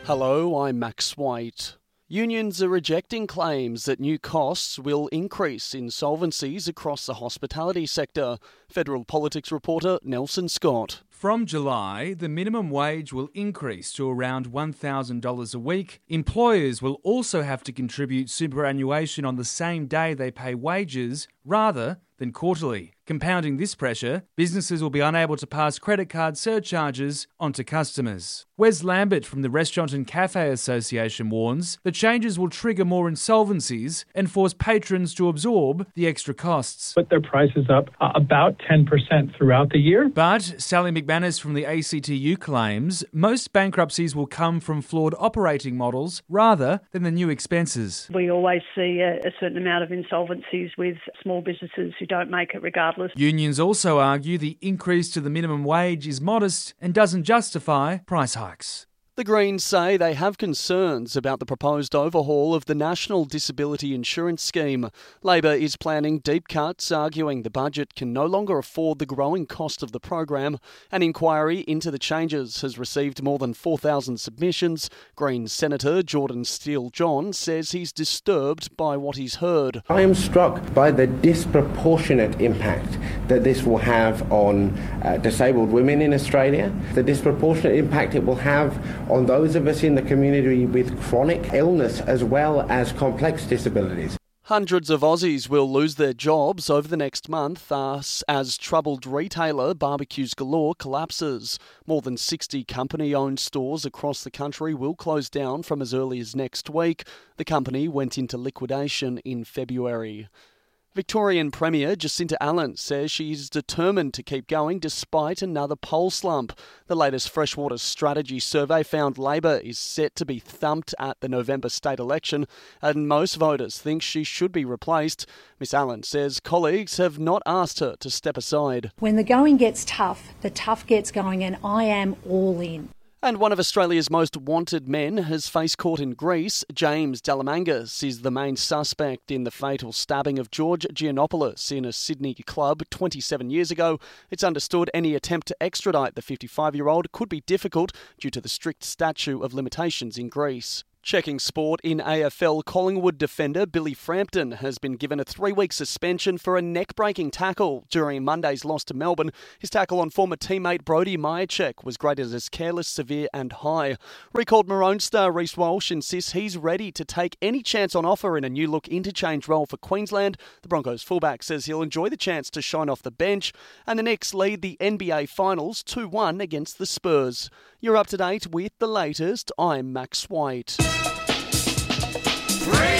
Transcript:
Hello, I'm Max White. Unions are rejecting claims that new costs will increase insolvencies across the hospitality sector. Federal Politics reporter Nelson Scott. From July, the minimum wage will increase to around $1,000 a week. Employers will also have to contribute superannuation on the same day they pay wages rather than quarterly. Compounding this pressure, businesses will be unable to pass credit card surcharges onto customers. Wes Lambert from the Restaurant and Cafe Association warns the changes will trigger more insolvencies and force patrons to absorb the extra costs. Put their prices up about 10% throughout the year. But Sally McManus from the ACTU claims most bankruptcies will come from flawed operating models rather than the new expenses. We always see a certain amount of insolvencies with small businesses who don't make it regardless. Unions also argue the increase to the minimum wage is modest and doesn't justify price hikes. The Greens say they have concerns about the proposed overhaul of the National Disability Insurance Scheme. Labor is planning deep cuts, arguing the budget can no longer afford the growing cost of the program. An inquiry into the changes has received more than 4,000 submissions. Greens Senator Jordan Steele-John says he's disturbed by what he's heard. I am struck by the disproportionate impact that this will have on disabled women in Australia, the disproportionate impact it will have on those of us in the community with chronic illness as well as complex disabilities. Hundreds of Aussies will lose their jobs over the next month as troubled retailer Barbecues Galore collapses. More than 60 company-owned stores across the country will close down from as early as next week. The company went into liquidation in February. Victorian Premier Jacinta Allen says she's determined to keep going despite another poll slump. The latest Freshwater Strategy survey found Labor is set to be thumped at the November state election, and most voters think she should be replaced. Miss Allen says colleagues have not asked her to step aside. When the going gets tough, the tough gets going, and I am all in. And one of Australia's most wanted men has faced court in Greece. James Delamangas is the main suspect in the fatal stabbing of George Giannopoulos in a Sydney club 27 years ago. It's understood any attempt to extradite the 55-year-old could be difficult due to the strict statute of limitations in Greece. Checking sport in AFL, Collingwood defender Billy Frampton has been given a 3-week suspension for a neck-breaking tackle during Monday's loss to Melbourne. His tackle on former teammate Brodie Majacek was graded as careless, severe and high. Recalled Maroon star Reece Walsh insists he's ready to take any chance on offer in a new-look interchange role for Queensland. The Broncos fullback says he'll enjoy the chance to shine off the bench. And the Knicks lead the NBA Finals 2-1 against the Spurs. You're up to date with the latest. I'm Max White.